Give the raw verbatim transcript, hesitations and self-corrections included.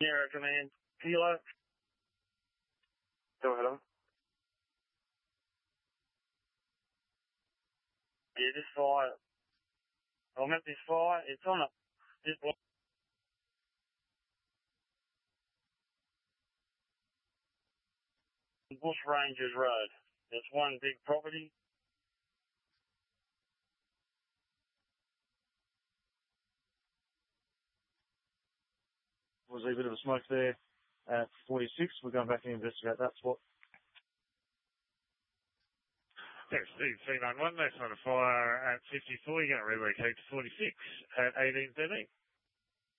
Sierra Command, Kilo. Go ahead, on. Yeah, this fire. I'm at this fire. It's on a this block. Bush Rangers Road. It's one big property. Was a bit of a smoke there at forty-six. We're going back and investigate that spot. There's Steve three nine one, that's on a fire at fifty-four. You're going to relocate to forty-six at eighteen thirteen.